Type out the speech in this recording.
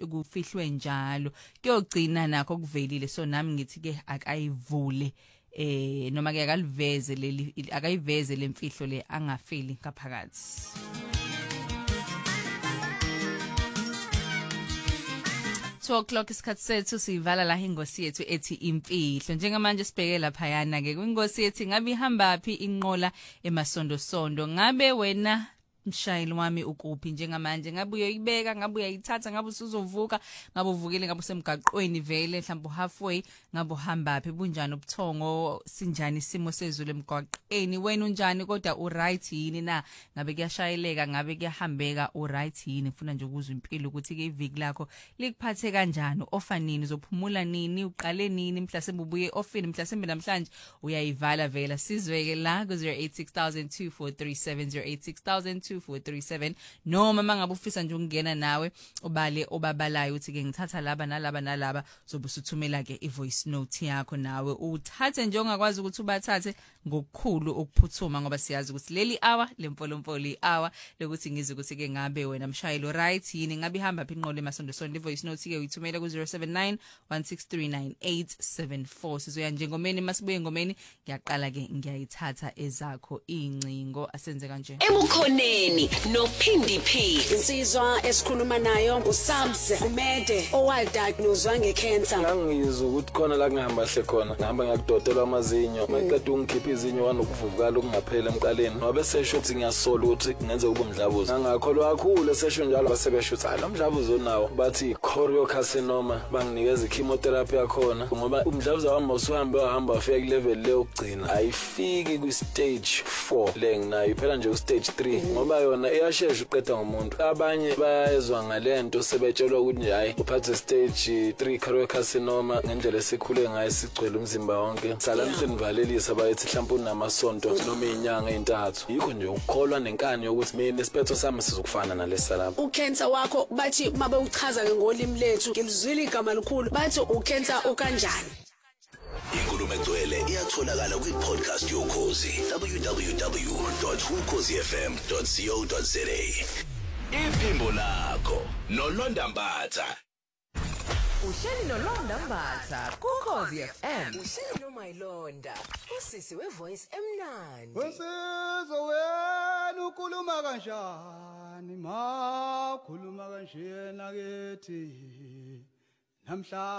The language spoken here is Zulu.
kufihlwe njalo kuyogcina nakho kuvelile so nami ngithi ke akayivule noma ke akayiveze lemfihlo le angafeli ngaphakathi. 2:00 isikhathi sethu sivala la ingosi yethu ethi imfihlo njengamanje sibheke lapha yana ke kwingosi yethi ngabe ihamba phi inqola emasondosondo ngabe wena mshayeli wami ukuphi njengamanje ngabe uyoyibeka ngabe uyayithatha ngabe usuzovuka ngabe uvukile ngabe usemgaqweni vele mhlawumbe halfway ngabe uhamba phi bunjani ubuthongo sinjani isimo sezulu emgaqweni wena unjani kodwa u right yini na ngabe kuyashayeleka ngabe kuyahambeka u right yini ngifuna nje ukuzwa impilo ukuthi ke iviki lakho likuphathe kanjani ofa nini uzophumula nini uqale nini mhlasembe ubuye ofini mhlasembe namhlanje uyayivala vela sizweke la ku 08602437 08602437 noma mangabe ufisa nje ukungena nawe ubale obabalayo uthi ke ngithatha laba nalaba nalaba zobe usuthumela ke ivoice note yakho nawe uthathe nje ongakwazi ukuthi ubathathe ngokukhulu ukuphuthuma ngoba siyazi ukuthi leli hour lemfolomfolo hour lokuthi ngizwe ukuthi ke ngabe wena mshayeli right yini ngabe ihamba phi inqolo emasondosonto ivoice note ke uyithumela ku 0791639874 sizoya nje ngomeni masibuye ngomeni ngiyaqala ke ngiyayithatha ezakho ingcingo asenze kanje ebukhoneni nophindi phi insizwa esikhuluma nayo uSams Umede owadiagnosed ngecancer ngangizwe ukuthi khona la ngihamba hle khona ngihamba ngakudotelwa amazinyo maqeda ungikhipha izinyo wanokuvuvukala okungaphela emqaleni ngoba sesho ukuthi ngiyasola ukuthi ngenze kube umdlavuzo ngakholwa kakhulu sesho njalo basebesho ukuthi hayi umdlavuzo nawo bathi choriocarcinoma banginikeza chemotherapy yakhona ngoba umdlavuzo wami usuhamba ufika ku level le okugcina ayifiki ku stage 4 le nginayo phela nje ku stage 3 ngoba yona iyashesha uqeda ngomuntu abanye bayezwa ngalento sebetshelwa ukuthi nje hayi uphathe stage 3 choriocarcinoma ngendlela esikhule ngayo sigcwele umzimba wonke sala msenivalelisa bayethi mhlawumbe unamasonto noma inyanga ezintathu yikho nje ukukholwa nenkani yokuthi mina isiphetho sami sizokufana nalesa lapha ucancer wakho bathi mabe uchaza ke ngolimi lethu ngilizwile igama likhulu bathi ucancer ukanjani Inkulumo egcwele iyatholakala kwi-podcast yokhozi www.ukhozifm.co.za Iphimbo lakho noLonda Mbatha Uhleli noLonda Mbatha kuKhozi FM uhleli noMayilonda usisi wevoice emnandi Wesizwe wena ukhuluma kanjani ma khuluma kanje nakithi namhla